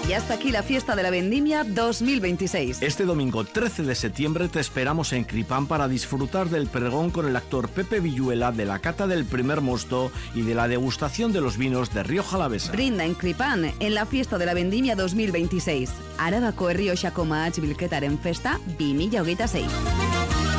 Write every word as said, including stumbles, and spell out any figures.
Y hasta aquí la fiesta de la vendimia dos mil veintiséis. Este domingo trece de septiembre te esperamos en Cripán para disfrutar del pregón con el actor Pepe Villuela, de la cata del primer mosto y de la degustación de los vinos de Rioja Alavesa. Brinda en Cripán en la fiesta de la vendimia dos mil veintiséis. Arabako Errioxako Mahats Bilketaren festa bi mila hogeita sei.